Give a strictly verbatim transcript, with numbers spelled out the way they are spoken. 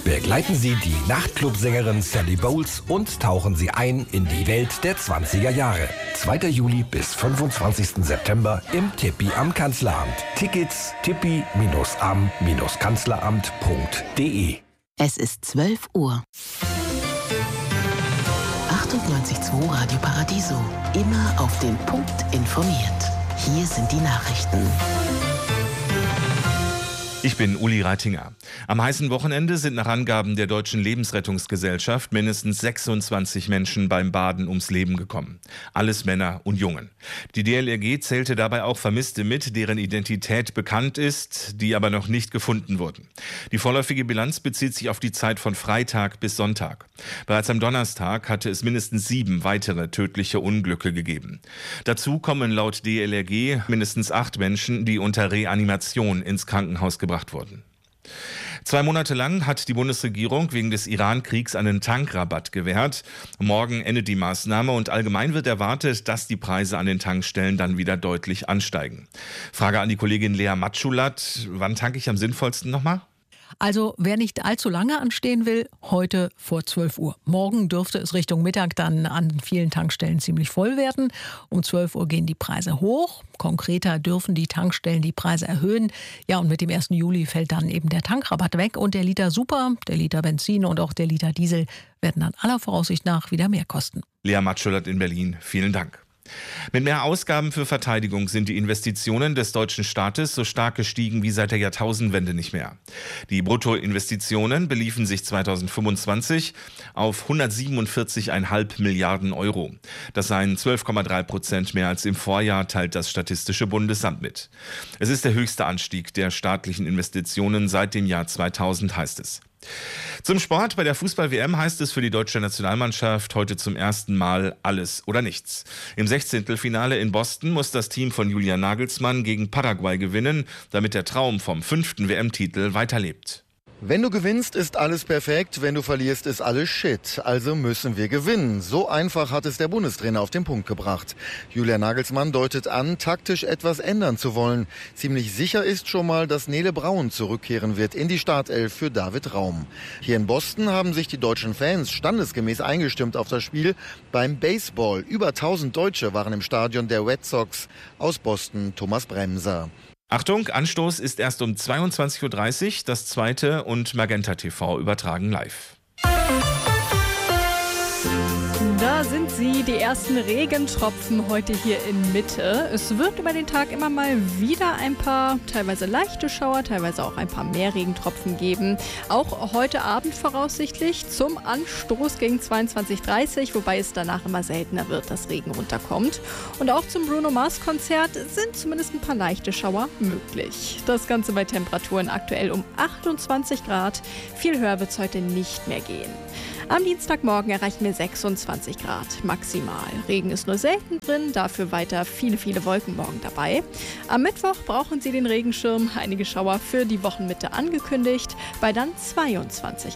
Begleiten Sie die Nachtclubsängerin Sally Bowles und tauchen Sie ein in die Welt der zwanziger Jahre. zweiter Juli bis fünfundzwanzigsten September im Tippi am Kanzleramt. Tickets tippi am kanzleramt punkt de. Es ist zwölf Uhr. achtundneunzig Komma zwei Radio Paradiso. Immer auf den Punkt informiert. Hier sind die Nachrichten. Ich bin Uli Reitinger. Am heißen Wochenende sind nach Angaben der Deutschen Lebensrettungsgesellschaft mindestens sechsundzwanzig Menschen beim Baden ums Leben gekommen. Alles Männer und Jungen. Die D L R G zählte dabei auch Vermisste mit, deren Identität bekannt ist, die aber noch nicht gefunden wurden. Die vorläufige Bilanz bezieht sich auf die Zeit von Freitag bis Sonntag. Bereits am Donnerstag hatte es mindestens sieben weitere tödliche Unglücke gegeben. Dazu kommen laut D L R G mindestens acht Menschen, die unter Reanimation ins Krankenhaus gebracht wurden. Zwei Monate lang hat die Bundesregierung wegen des Iran-Kriegs einen Tankrabatt gewährt. Morgen endet die Maßnahme und allgemein wird erwartet, dass die Preise an den Tankstellen dann wieder deutlich ansteigen. Frage an die Kollegin Lea Matschulat: Wann tanke ich am sinnvollsten nochmal? Also wer nicht allzu lange anstehen will, heute vor zwölf Uhr. Morgen dürfte es Richtung Mittag dann an vielen Tankstellen ziemlich voll werden. Um zwölf Uhr gehen die Preise hoch. Konkreter dürfen die Tankstellen die Preise erhöhen. Ja, und mit dem ersten Juli fällt dann eben der Tankrabatt weg. Und der Liter Super, der Liter Benzin und auch der Liter Diesel werden dann aller Voraussicht nach wieder mehr kosten. Lea Matschulat in Berlin, vielen Dank. Mit mehr Ausgaben für Verteidigung sind die Investitionen des deutschen Staates so stark gestiegen wie seit der Jahrtausendwende nicht mehr. Die Bruttoinvestitionen beliefen sich zweitausendfünfundzwanzig auf hundertsiebenundvierzig Komma fünf Milliarden Euro. Das seien zwölf Komma drei Prozent mehr als im Vorjahr, teilt das Statistische Bundesamt mit. Es ist der höchste Anstieg der staatlichen Investitionen seit dem Jahr zweitausend, heißt es. Zum Sport. Bei der Fußball-W M heißt es für die deutsche Nationalmannschaft heute zum ersten Mal alles oder nichts. Im Sechzehntelfinale in Boston muss das Team von Julian Nagelsmann gegen Paraguay gewinnen, damit der Traum vom fünften W M-Titel weiterlebt. Wenn du gewinnst, ist alles perfekt. Wenn du verlierst, ist alles Shit. Also müssen wir gewinnen. So einfach hat es der Bundestrainer auf den Punkt gebracht. Julian Nagelsmann deutet an, taktisch etwas ändern zu wollen. Ziemlich sicher ist schon mal, dass Nele Braun zurückkehren wird in die Startelf für David Raum. Hier in Boston haben sich die deutschen Fans standesgemäß eingestimmt auf das Spiel beim Baseball. Über tausend Deutsche waren im Stadion der Red Sox aus Boston. Thomas Bremser. Achtung, Anstoß ist erst um zweiundzwanzig Uhr dreißig, das zweite und Magenta T V übertragen live. Da sind sie, die ersten Regentropfen heute hier in Mitte. Es wird über den Tag immer mal wieder ein paar teilweise leichte Schauer, teilweise auch ein paar mehr Regentropfen geben. Auch heute Abend voraussichtlich zum Anstoß gegen zweiundzwanzig Uhr dreißig, wobei es danach immer seltener wird, dass Regen runterkommt. Und auch zum Bruno Mars Konzert sind zumindest ein paar leichte Schauer möglich. Das Ganze bei Temperaturen aktuell um achtundzwanzig Grad. Viel höher wird es heute nicht mehr gehen. Am Dienstagmorgen erreichen wir sechsundzwanzig Grad maximal. Regen ist nur selten drin, dafür weiter viele, viele Wolken morgen dabei. Am Mittwoch brauchen Sie den Regenschirm, einige Schauer für die Wochenmitte angekündigt, bei dann zweiundzwanzig